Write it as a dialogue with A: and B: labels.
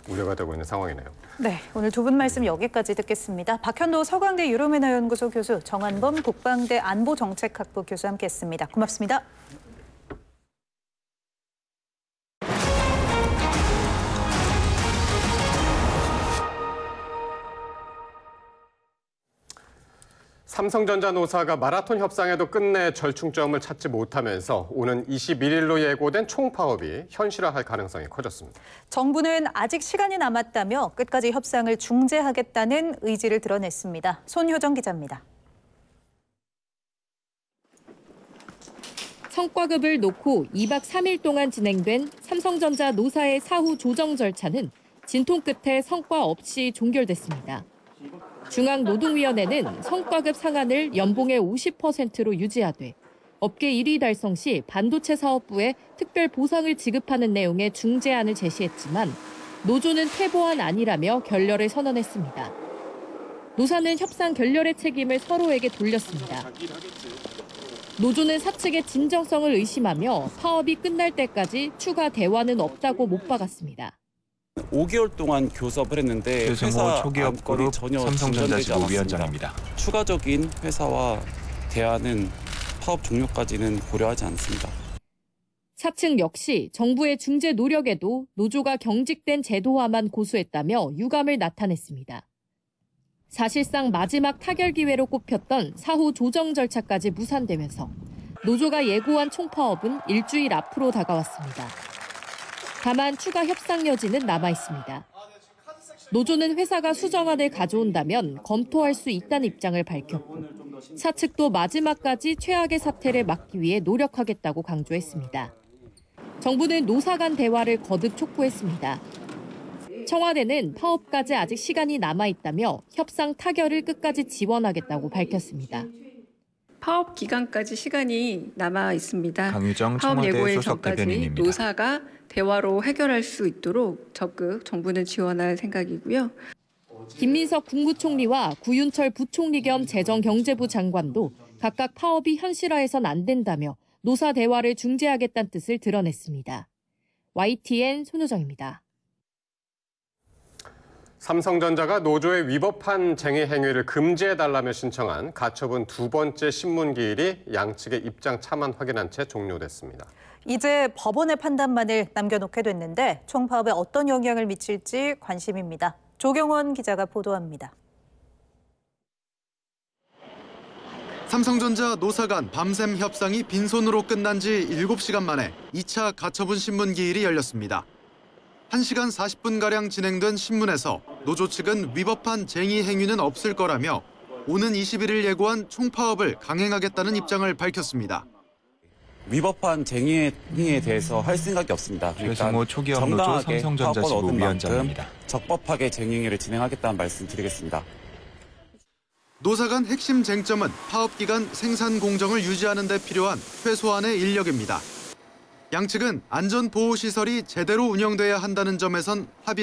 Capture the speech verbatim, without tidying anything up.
A: 우려가 되고 있는 상황이네요.
B: 네, 오늘 두 분 말씀 여기까지 듣겠습니다. 박현도 서강대 유럽문화연구소 교수, 정한범 국방대 안보정책학부 교수 함께했습니다. 고맙습니다.
A: 삼성전자 노사가 마라톤 협상에도 끝내 절충점을 찾지 못하면서 오는 이십일 일로 예고된 총파업이 현실화할 가능성이 커졌습니다.
B: 정부는 아직 시간이 남았다며 끝까지 협상을 중재하겠다는 의지를 드러냈습니다. 손효정 기자입니다.
C: 성과급을 놓고 이박 삼일 동안 진행된 삼성전자 노사의 사후 조정 절차는 진통 끝에 성과 없이 종결됐습니다. 중앙노동위원회는 성과급 상한을 연봉의 오십 퍼센트로 유지하되 업계 일 위 달성 시 반도체 사업부에 특별 보상을 지급하는 내용의 중재안을 제시했지만 노조는 퇴보안 아니라며 결렬을 선언했습니다. 노사는 협상 결렬의 책임을 서로에게 돌렸습니다. 노조는 사측의 진정성을 의심하며 파업이 끝날 때까지 추가 대화는 없다고 못 박았습니다.
D: 오 개월 동안 교섭을 했는데 회사
E: 초기업 그룹
D: 전혀
E: 삼성전자
D: 진전되지 않았습니다.
E: 지부위원장입니다.
D: 추가적인 회사와 대화는 파업 종료까지는 고려하지 않습니다.
C: 사측 역시 정부의 중재 노력에도 노조가 경직된 제도화만 고수했다며 유감을 나타냈습니다. 사실상 마지막 타결 기회로 꼽혔던 사후 조정 절차까지 무산되면서 노조가 예고한 총파업은 일주일 앞으로 다가왔습니다. 다만 추가 협상 여지는 남아있습니다. 노조는 회사가 수정안을 가져온다면 검토할 수 있다는 입장을 밝혔고 사측도 마지막까지 최악의 사태를 막기 위해 노력하겠다고 강조했습니다. 정부는 노사 간 대화를 거듭 촉구했습니다. 청와대는 파업까지 아직 시간이 남아있다며 협상 타결을 끝까지 지원하겠다고 밝혔습니다.
F: 파업 기간까지 시간이 남아 있습니다.
E: 강유정
F: 파업
E: 청와대
F: 예고일
E: 소속
F: 전까지
E: 대변인입니다.
F: 노사가 대화로 해결할 수 있도록 적극 정부는 지원할 생각이고요.
C: 김민석 국무총리와 구윤철 부총리 겸 재정경제부 장관도 각각 파업이 현실화해선 안 된다며 노사 대화를 중재하겠다는 뜻을 드러냈습니다. 와이티엔 손효정입니다.
A: 삼성전자가 노조에 위법한 쟁의 행위를 금지해달라며 신청한 가처분 두 번째 신문기일이 양측의 입장 차만 확인한 채 종료됐습니다.
B: 이제 법원의 판단만을 남겨놓게 됐는데 총파업에 어떤 영향을 미칠지 관심입니다. 조경원 기자가 보도합니다.
G: 삼성전자 노사 간 밤샘 협상이 빈손으로 끝난 지 일곱 시간 만에 이 차 가처분 신문기일이 열렸습니다. 한 시간 사십 분가량 진행된 신문에서 노조 측은 위법한 쟁의 행위는 없을 거라며 오는 이십일 일 예고한 총파업을 강행하겠다는 입장을 밝혔습니다.
D: 위법한 쟁의 행위에 대해서 할 생각이 없습니다. 그러니까
E: 최승호 초기업 노조 삼성전자 지부위원장입니다.
D: 적법하게 쟁의 행위를 진행하겠다는 말씀 드리겠습니다.
G: 노사 간 핵심 쟁점은 파업 기간 생산 공정을 유지하는 데 필요한 최소한의 인력입니다. 양측은 안전보호시설이 제대로 운영돼야 한다는 점에선 합의